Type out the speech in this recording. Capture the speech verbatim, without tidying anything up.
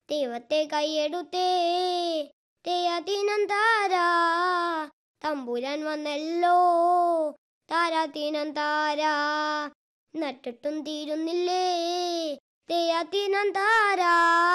ദൈവത്തെ കൈയെടുത്തേ തെയ്യാത്തിനം താരാ തമ്പുരാൻ വന്നല്ലോ താരാത്തിനം താരാ നട്ടിട്ടും തീരുന്നില്ലേ തെയ്യാത്തിനം താരാ